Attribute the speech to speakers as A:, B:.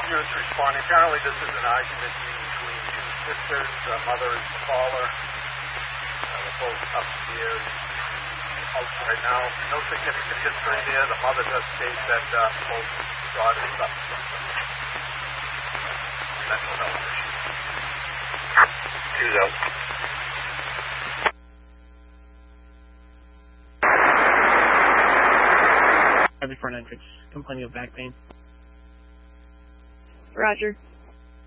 A: nurse responding. Apparently this is an argument between two sisters. The mother is the caller. They're both upstairs. Right now, no significant history there. The mother does state that both daughters suffer from mental health issues.
B: Choose out.
C: At the front entrance, complaining of back pain.
D: Roger.